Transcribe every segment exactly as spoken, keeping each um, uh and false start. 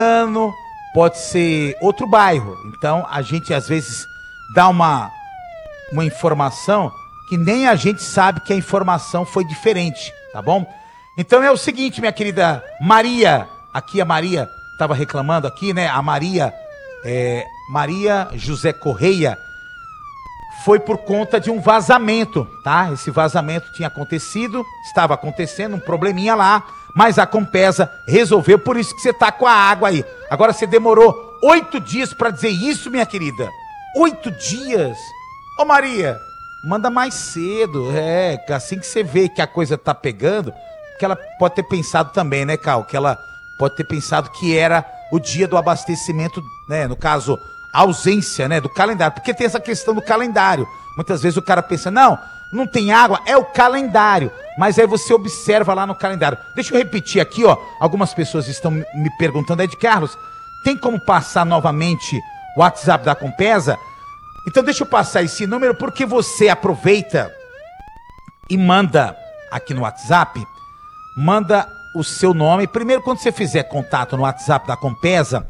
ano, pode ser outro bairro. Então a gente às vezes dá uma, uma informação que nem a gente sabe que a informação foi diferente, tá bom? Então é o seguinte, minha querida Maria, aqui a Maria estava reclamando aqui, né? A Maria, é, Maria José Correia, foi por conta de um vazamento, tá? Esse vazamento tinha acontecido, estava acontecendo um probleminha lá, mas a Compesa resolveu, por isso que você tá com a água aí. Agora você demorou oito dias para dizer isso, minha querida. Oito dias? Ô Maria, manda mais cedo, é, assim que você vê que a coisa tá pegando, que ela pode ter pensado também, né, Cal? Que ela pode ter pensado que era o dia do abastecimento, né, no caso, a ausência, né, do calendário, porque tem essa questão do calendário. Muitas vezes o cara pensa, não, não tem água, é o calendário. Mas aí você observa lá no calendário. Deixa eu repetir aqui, ó, algumas pessoas estão me perguntando, Ed Carlos, tem como passar novamente o WhatsApp da Compesa? Então deixa eu passar esse número, porque você aproveita e manda aqui no WhatsApp, manda o seu nome. Primeiro, quando você fizer contato no WhatsApp da Compesa,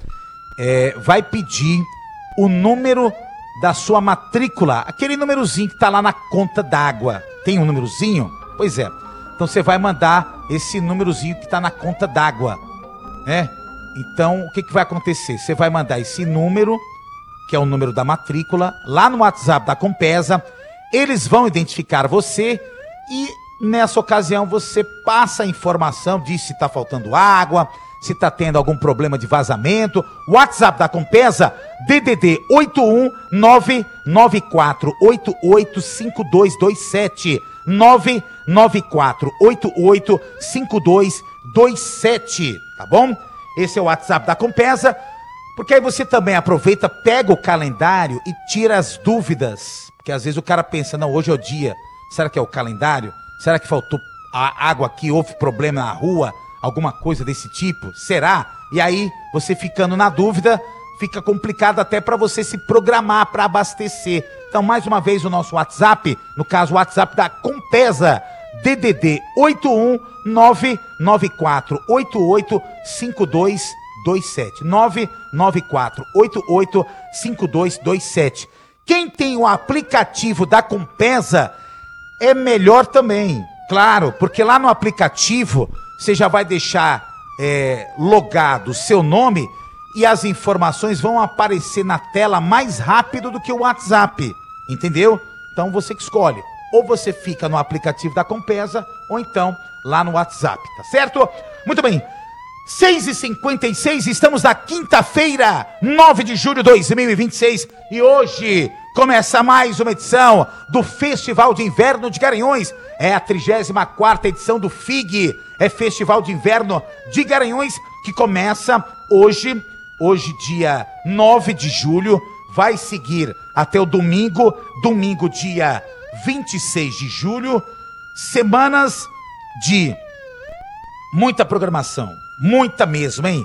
é, vai pedir o número da sua matrícula, aquele númerozinho que tá lá na conta d'água. Tem um númerozinho? Pois é. Então você vai mandar esse númerozinho que tá na conta d'água, né? Então, o que que vai acontecer? Você vai mandar esse número, que é o número da matrícula, lá no WhatsApp da Compesa. Eles vão identificar você e nessa ocasião você passa a informação, diz se tá faltando água, se tá tendo algum problema de vazamento. WhatsApp da Compesa, D D D oito um nove nove quatro oito oito cinco dois dois sete, nove nove quatro oito oito cinco dois dois sete, tá bom? Esse é o WhatsApp da Compesa, porque aí você também aproveita, pega o calendário e tira as dúvidas, porque às vezes o cara pensa, não, hoje é o dia, será que é o calendário? Será que faltou a água aqui, houve problema na rua? Alguma coisa desse tipo? Será? E aí, você ficando na dúvida, fica complicado até para você se programar para abastecer. Então, mais uma vez, o nosso WhatsApp, no caso, o WhatsApp da Compesa, D D D oito um nove nove quatro oito oito cinco dois dois sete, nove nove quatro oito oito cinco dois dois sete. Quem tem o aplicativo da Compesa é melhor também, claro, porque lá no aplicativo você já vai deixar é, logado o seu nome e as informações vão aparecer na tela mais rápido do que o WhatsApp, entendeu? Então você que escolhe, ou você fica no aplicativo da Compesa, ou então lá no WhatsApp, tá certo? Muito bem, seis e cinquenta e seis, estamos na quinta-feira, nove de julho de dois mil e vinte e seis, e hoje começa mais uma edição do Festival de Inverno de Garanhuns. É a trigésima quarta edição do F I G, é Festival de Inverno de Garanhuns, que começa hoje, hoje dia nove de julho, vai seguir até o domingo, domingo dia vinte e seis de julho, semanas de muita programação, muita mesmo, hein?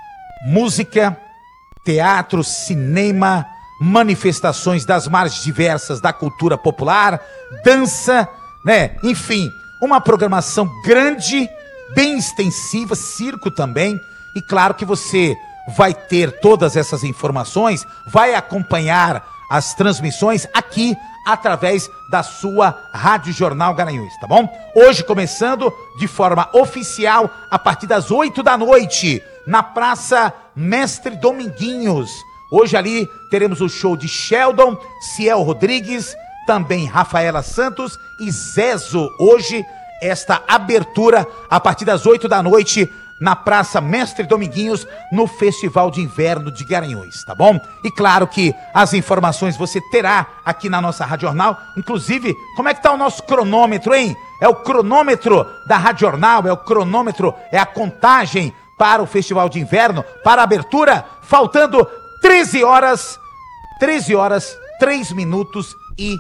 Música, teatro, cinema, manifestações das mais diversas da cultura popular, dança, né? Enfim, uma programação grande, bem extensiva, circo também. E claro que você vai ter todas essas informações, vai acompanhar as transmissões aqui através da sua Rádio Jornal Garanhuns, tá bom? Hoje começando de forma oficial a partir das oito da noite na Praça Mestre Dominguinhos. Hoje ali teremos o show de Sheldon, Ciel Rodrigues, também Rafaela Santos e Zezo. Hoje, esta abertura a partir das oito da noite na Praça Mestre Dominguinhos, no Festival de Inverno de Garanhuns, tá bom? E claro que as informações você terá aqui na nossa Rádio Jornal. Inclusive, como é que tá o nosso cronômetro, hein? É o cronômetro da Rádio Jornal, é o cronômetro, é a contagem para o Festival de Inverno, para a abertura, faltando treze horas, treze horas, três minutos e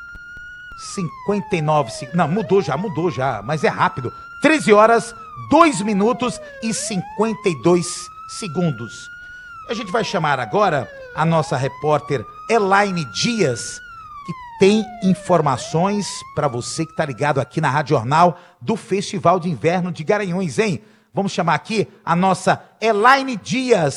cinquenta e nove segundos. Não, mudou já, mudou já, mas é rápido. treze horas, dois minutos e cinquenta e dois segundos. A gente vai chamar agora a nossa repórter Elaine Dias, que tem informações para você que tá ligado aqui na Rádio Jornal do Festival de Inverno de Garanhuns, hein? Vamos chamar aqui a nossa Elaine Dias.